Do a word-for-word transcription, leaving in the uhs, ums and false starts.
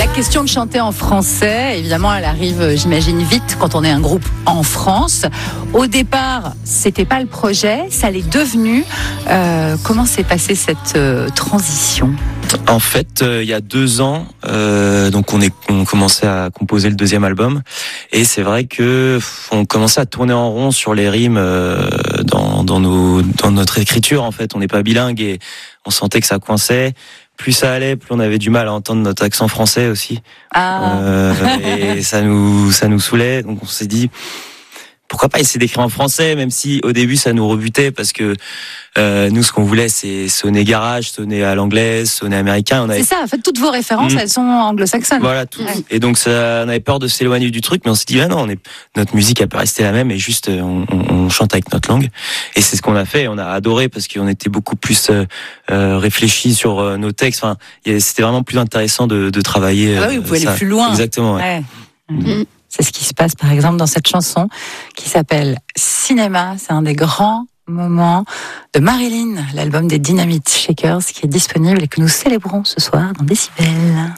question de chanter en français, évidemment, elle arrive, j'imagine, vite quand on est un groupe en France. Au départ, c'était pas le projet, ça l'est devenu. Euh, comment s'est passée cette euh, transition ? En fait, euh, il y a deux ans, euh, donc on est, on commençait à composer le deuxième album, et c'est vrai que on commençait à tourner en rond sur les rimes euh, dans, dans nos, dans notre écriture. En fait, on n'est pas bilingue et on sentait que ça coinçait. Plus ça allait, plus on avait du mal à entendre notre accent français aussi. Ah. Euh, et ça nous, ça nous saoulait. Donc on s'est dit, pourquoi pas essayer d'écrire en français, même si au début ça nous rebutait parce que euh, nous ce qu'on voulait c'est sonner garage, sonner à l'anglaise, sonner américain. On avait... C'est ça, en fait toutes vos références mmh. elles sont anglo-saxonnes. Voilà tout. Ouais. Et donc ça, on avait peur de s'éloigner du truc, mais on s'est dit ah non, on est... notre musique elle peut rester la même et juste on, on, on chante avec notre langue. Et c'est ce qu'on a fait. On a adoré parce qu'on était beaucoup plus euh, euh, réfléchis sur euh, nos textes. Enfin, c'était vraiment plus intéressant de, de travailler. Ah bah oui, vous pouvez ça. aller plus loin. Exactement. Ouais. Ouais. Mmh. C'est ce qui se passe par exemple dans cette chanson qui s'appelle Cinéma. C'est un des grands moments de Marilyn, l'album des Dynamite Shakers qui est disponible et que nous célébrons ce soir dans Décibel.